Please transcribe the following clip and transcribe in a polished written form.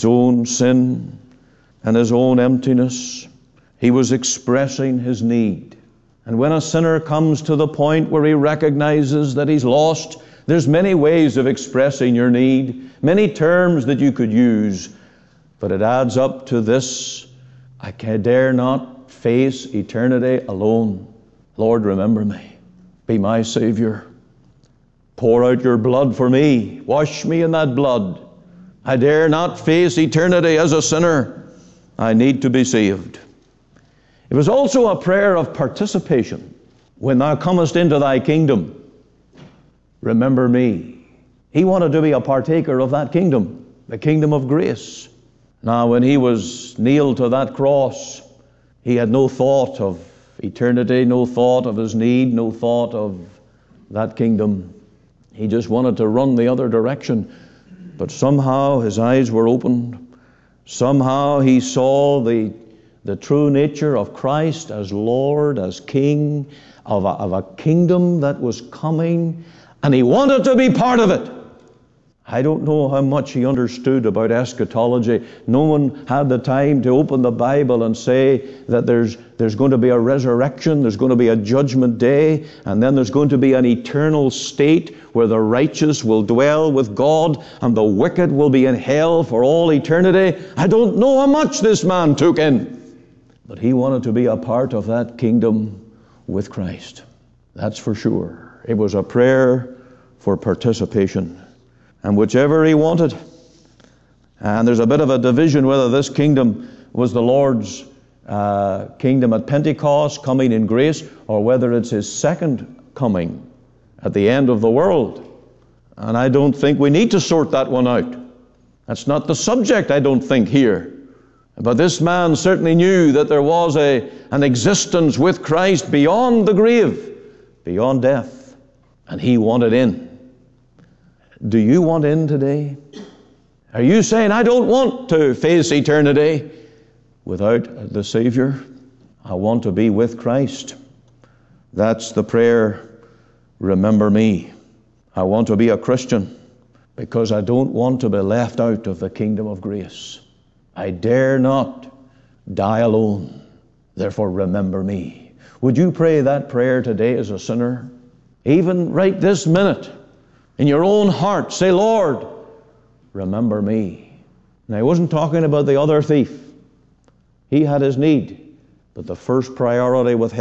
his own sin and his own emptiness. He was expressing his need. And when a sinner comes to the point where he recognizes that he's lost, there's many ways of expressing your need, many terms that you could use, but it adds up to this: I dare not face eternity alone. Lord, remember me. Be my Savior. Pour out your blood for me. Wash me in that blood. I dare not face eternity as a sinner. I need to be saved. It was also a prayer of participation. When thou comest into thy kingdom, remember me. He wanted to be a partaker of that kingdom, the kingdom of grace. Now, when he was nailed to that cross, he had no thought of eternity, no thought of his need, no thought of that kingdom. He just wanted to run the other direction. But somehow his eyes were opened. Somehow he saw the true nature of Christ as Lord, as King, of a kingdom that was coming, and he wanted to be part of it. I don't know how much he understood about eschatology. No one had the time to open the Bible and say that there's going to be a resurrection, there's going to be a judgment day, and then there's going to be an eternal state where the righteous will dwell with God and the wicked will be in hell for all eternity. I don't know how much this man took in, but he wanted to be a part of that kingdom with Christ. That's for sure. It was a prayer for participation. And whichever he wanted. And there's a bit of a division whether this kingdom was the Lord's kingdom at Pentecost, coming in grace, or whether it's his second coming at the end of the world. And I don't think we need to sort that one out. That's not the subject, I don't think, here. But this man certainly knew that there was an existence with Christ beyond the grave, beyond death. And he wanted in. Do you want in today? Are you saying, I don't want to face eternity without the Savior? I want to be with Christ. That's the prayer, remember me. I want to be a Christian because I don't want to be left out of the kingdom of grace. I dare not die alone. Therefore, remember me. Would you pray that prayer today as a sinner? Even right this minute, in your own heart, say, Lord, remember me. Now, he wasn't talking about the other thief. He had his need, but the first priority with him